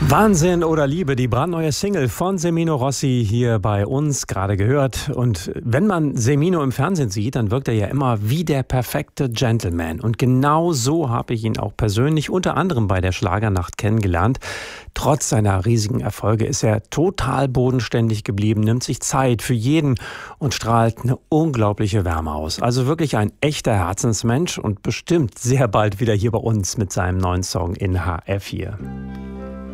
Wahnsinn oder Liebe, die brandneue Single von Semino Rossi hier bei uns gerade gehört. Und wenn man Semino im Fernsehen sieht, dann wirkt er ja immer wie der perfekte Gentleman. Und genau so habe ich ihn auch persönlich unter anderem bei der Schlagernacht kennengelernt. Trotz seiner riesigen Erfolge ist er total bodenständig geblieben, nimmt sich Zeit für jeden und strahlt eine unglaubliche Wärme aus. Also wirklich ein echter Herzensmensch und bestimmt sehr bald wieder hier bei uns mit seinem neuen Song in HR4.